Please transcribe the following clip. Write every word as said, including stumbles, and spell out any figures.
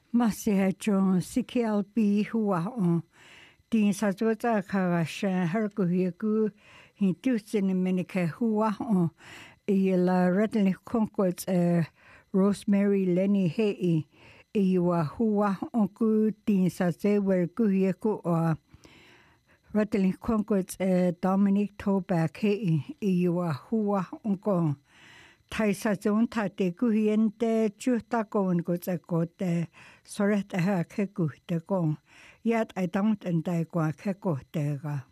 Masi he John C K L B hua on. Din sa tuota kagasha harkuhiaku hin tutsini menike hua on. I la Redley Concord uh, Rosemary Lenny hei i wa hua on ku din sa te wer kuhiaku o Redley Concord uh, Dominic Toback hei i wa hua on ko. Tai sa zon ta te kuhiente chuta kon ko tsa ko te soreta ha ke ku te kon. Yet I don't and I kwa ke ko te ga.